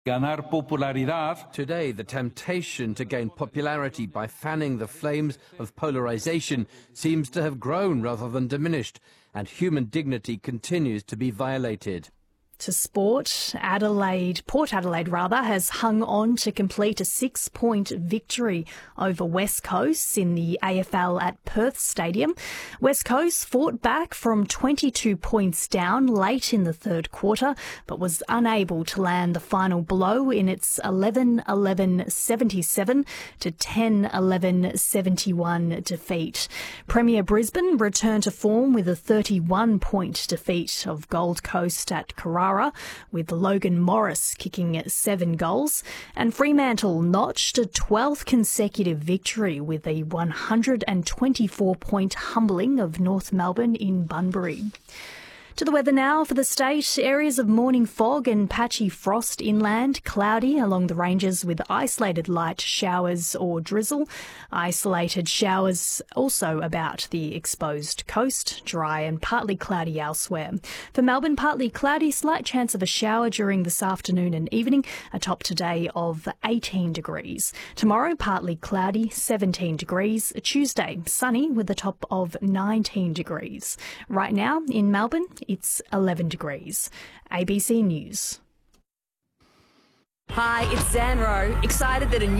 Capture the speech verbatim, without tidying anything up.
ganar popularidad. Today, the temptation to gain popularity by fanning the flames of polarisation seems to have grown rather than diminished, and human dignity continues to be violated. To sport, Adelaide, Port Adelaide rather, has hung on to complete a six-point victory over West Coast in the A F L at Perth Stadium. West Coast fought back from twenty-two points down late in the third quarter, but was unable to land the final blow in its eleven eleven seventy-seven to ten eleven seventy-one defeat. Premier Brisbane returned to form with a thirty-one point defeat of Gold Coast at Carrara, with Logan Morris kicking seven goals, and Fremantle notched a twelfth consecutive victory with a one hundred twenty-four point humbling of North Melbourne in Bunbury. To the weather now for the state. Areas of morning fog and patchy frost inland, cloudy along the ranges with isolated light showers or drizzle. Isolated showers also about the exposed coast, dry and partly cloudy elsewhere. For Melbourne, partly cloudy, slight chance of a shower during this afternoon and evening, a top today of eighteen degrees. Tomorrow, partly cloudy, seventeen degrees. Tuesday, sunny with a top of nineteen degrees. Right now in Melbourne, it's eleven degrees. A B C News. Hi, it's Zan Rowe, excited that a new